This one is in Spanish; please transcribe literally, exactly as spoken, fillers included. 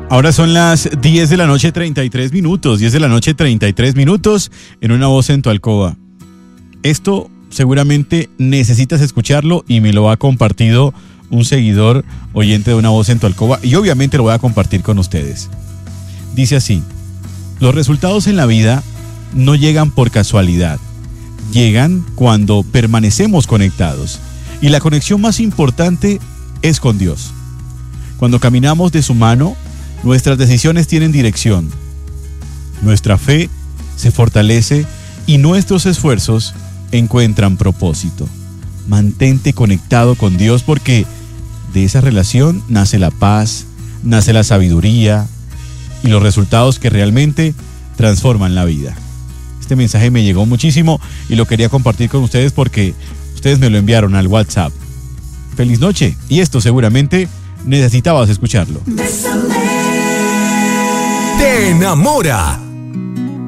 Ahora son las diez de la noche, treinta y tres minutos. diez de la noche, treinta y tres minutos en Una Voz en tu Alcoba. Esto seguramente necesitas escucharlo y me lo ha compartido un seguidor oyente de Una Voz en tu Alcoba y obviamente lo voy a compartir con ustedes. Dice así: los resultados en la vida no llegan por casualidad, llegan cuando permanecemos conectados y la conexión más importante es con Dios. Cuando caminamos de su mano, nuestras decisiones tienen dirección, nuestra fe se fortalece y nuestros esfuerzos encuentran propósito. Mantente conectado con Dios porque de esa relación nace la paz, nace la sabiduría y los resultados que realmente transforman la vida. Este mensaje me llegó muchísimo y lo quería compartir con ustedes porque ustedes me lo enviaron al WhatsApp. Feliz noche, y esto seguramente necesitabas escucharlo. Te enamora